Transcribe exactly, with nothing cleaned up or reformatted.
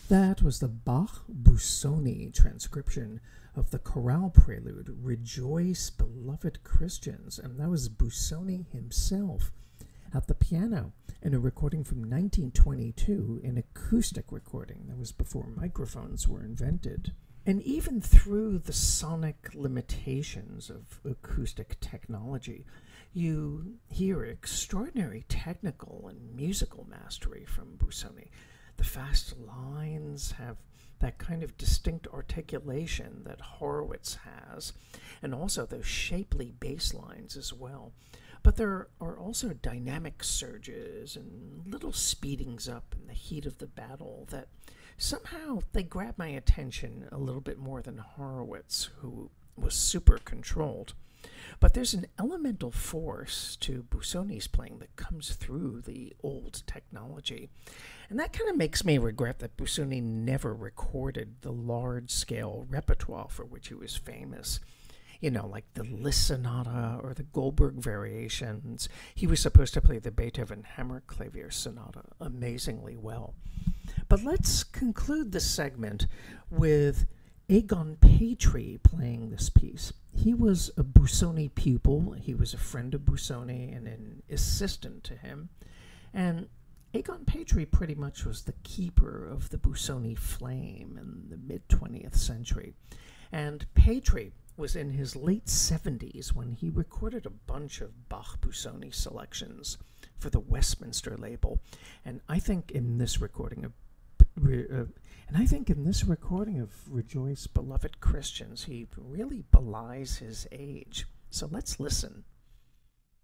That was the Bach-Busoni transcription of the chorale prelude, Rejoice, Beloved Christians, and that was Busoni himself at the piano in a recording from nineteen twenty-two, an acoustic recording. That was before microphones were invented. And even through the sonic limitations of acoustic technology, you hear extraordinary technical and musical mastery from Busoni. The fast lines have that kind of distinct articulation that Horowitz has, and also those shapely bass lines as well. But there are also dynamic surges and little speedings up in the heat of the battle that somehow they grab my attention a little bit more than Horowitz, who was super controlled. But there's an elemental force to Busoni's playing that comes through the old technology. And that kind of makes me regret that Busoni never recorded the large-scale repertoire for which he was famous. You know, like the Liszt Sonata or the Goldberg Variations. He was supposed to play the Beethoven Hammerklavier Sonata amazingly well. But let's conclude this segment with Egon Petri playing this piece. He was a Busoni pupil. He was a friend of Busoni and an assistant to him. And Egon Petri pretty much was the keeper of the Busoni flame in the mid-twentieth century. And Petri was in his late seventies when he recorded a bunch of Bach-Busoni selections for the Westminster label. And I think in this recording of uh, and I think in this recording of Rejoice, Beloved Christians, he really belies his age. So let's listen.